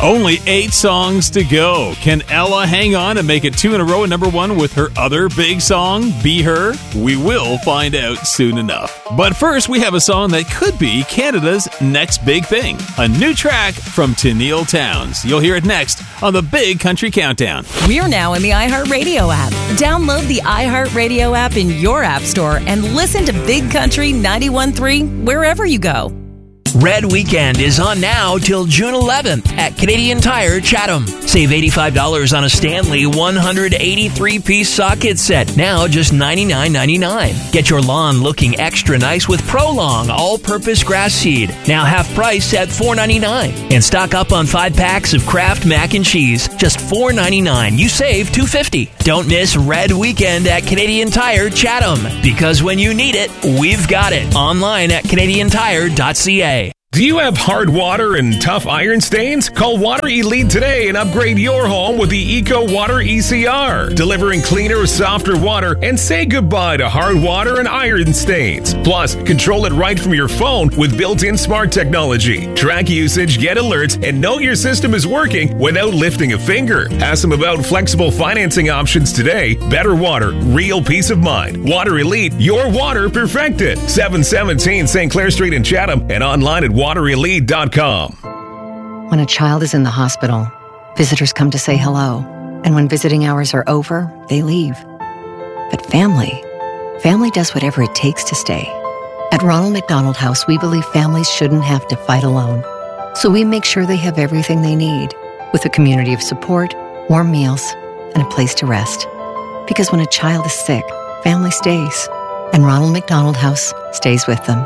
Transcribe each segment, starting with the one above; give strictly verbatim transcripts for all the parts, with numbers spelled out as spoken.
Only eight songs to go. Can Ella hang on and make it two in a row at number one with her other big song, Be Her? We will find out soon enough. But first, we have a song that could be Canada's next big thing. A new track from Tenille Townes. You'll hear it next on the Big Country Countdown. We're now in the iHeartRadio app. Download the iHeartRadio app in your app store and listen to Big Country ninety-one point three wherever you go. Red Weekend is on now till June eleventh at Canadian Tire Chatham. Save eighty-five dollars on a Stanley one hundred eighty-three piece socket set, now just ninety-nine ninety-nine. Get your lawn looking extra nice with Prolong all-purpose grass seed, now half price at four ninety-nine. And stock up on five packs of Kraft mac and cheese, just four ninety-nine. You save two fifty. Don't miss Red Weekend at Canadian Tire Chatham, because when you need it, we've got it. Online at canadian tire dot c a. Do you have hard water and tough iron stains? Call Water Elite today and upgrade your home with the Eco Water E C R, delivering cleaner, softer water, and say goodbye to hard water and iron stains. Plus, control it right from your phone with built-in smart technology. Track usage, get alerts, and know your system is working without lifting a finger. Ask them about flexible financing options today. Better water, real peace of mind. Water Elite, your water perfected. seven seventeen Saint Clair Street in Chatham and online at water elite dot com. When a child is in the hospital, visitors come to say hello. And when visiting hours are over, they leave. But family, family does whatever it takes to stay. At Ronald McDonald House, we believe families shouldn't have to fight alone. So we make sure they have everything they need, with a community of support, warm meals, and a place to rest. Because when a child is sick, family stays. And Ronald McDonald House stays with them.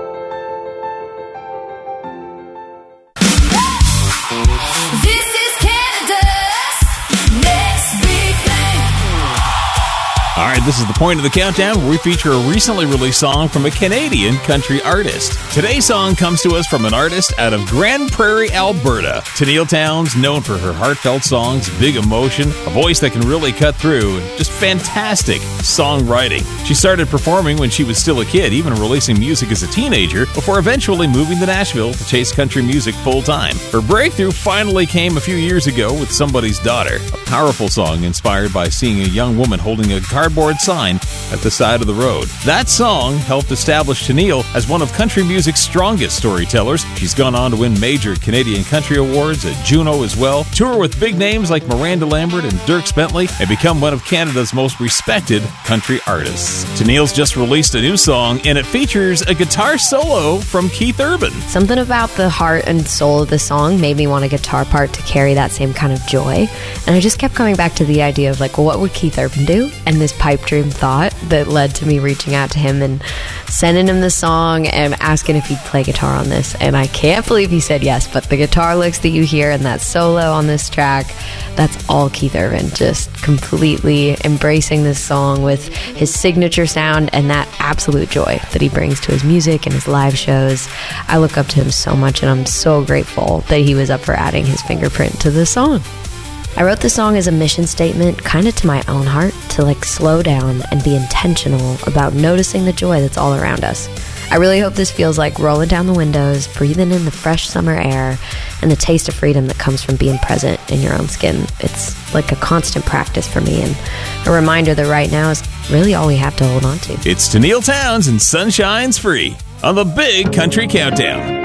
All right, this is the point of the countdown where we feature a recently released song from a Canadian country artist. Today's song comes to us from an artist out of Grande Prairie, Alberta. Tenille Townes, known for her heartfelt songs, big emotion, a voice that can really cut through, and just fantastic songwriting. She started performing when she was still a kid, even releasing music as a teenager, before eventually moving to Nashville to chase country music full-time. Her breakthrough finally came a few years ago with Somebody's Daughter, a powerful song inspired by seeing a young woman holding a cardboard sign at the side of the road. That song helped establish Tenille as one of country music's strongest storytellers. She's gone on to win major Canadian Country Awards at Juno as well, tour with big names like Miranda Lambert and Dierks Bentley, and become one of Canada's most respected country artists. Tenille's just released a new song, and it features a guitar solo from Keith Urban. Something about the heart and soul of the song made me want a guitar part to carry that same kind of joy. And I just kept coming back to the idea of like, well, what would Keith Urban do? And this pipe dream thought that led to me reaching out to him and sending him the song and asking if he'd play guitar on this. And I can't believe he said yes, but the guitar licks that you hear and that solo on this track, that's all Keith Urban, just completely embracing this song with his signature sound and that absolute joy that he brings to his music and his live shows. I look up to him so much, and I'm so grateful that he was up for adding his fingerprint to this song. I wrote the song as a mission statement, kind of to my own heart, to like slow down and be intentional about noticing the joy that's all around us. I really hope this feels like rolling down the windows, breathing in the fresh summer air, and the taste of freedom that comes from being present in your own skin. It's like a constant practice for me, and a reminder that right now is really all we have to hold on to. It's Tenille Townes and Sunshine's Free on the Big Country Countdown.